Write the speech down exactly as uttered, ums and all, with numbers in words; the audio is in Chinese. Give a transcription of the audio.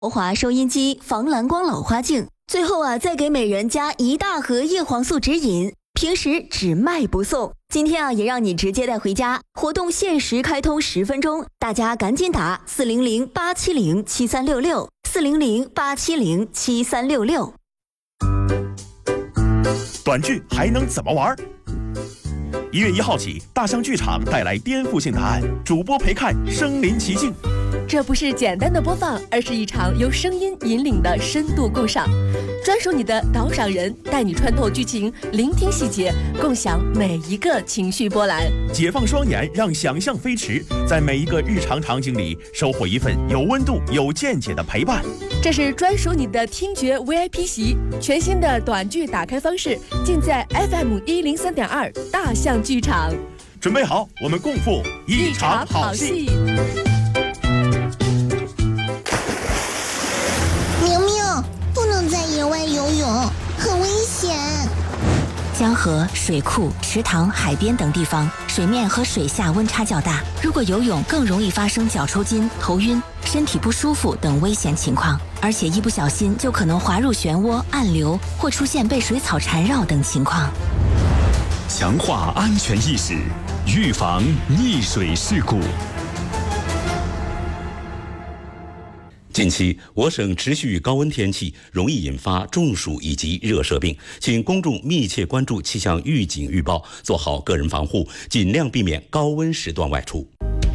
国华收音机、防蓝光老花镜，最后啊，再给每人加一大盒叶黄素指引，平时只卖不送。今天啊，也让你直接带回家，活动限时开通十分钟，大家赶紧打四零零八七零七三六六四零零八七零七三六六。 短剧还能怎么玩？一月一号起，大象剧场带来颠覆性答案，主播陪看身临其境。 这不是简单的播放，而是一场由声音引领的深度共赏。专属你的导赏人，带你穿透剧情，聆听细节，共享每一个情绪波澜。 解放双眼，让想象飞驰，在每一个日常场景里收获一份有温度、有见解的陪伴。 这是专属你的听觉 V I P 席，全新的短剧打开方式，尽在 F M 一零三点二大象剧场。 准备好，我们共赴一场好戏。 明明不能在野外游泳，很危险。 江河、水库、池塘、海边等地方，水面和水下温差较大，如果游泳更容易发生脚抽筋、头晕、身体不舒服等危险情况，而且一不小心就可能滑入漩涡、暗流或出现被水草缠绕等情况。 强化安全意识，预防溺水事故。 近期，我省持续高温天气容易引发中暑以及热射病，请公众密切关注气象预警预报，做好个人防护，尽量避免高温时段外出。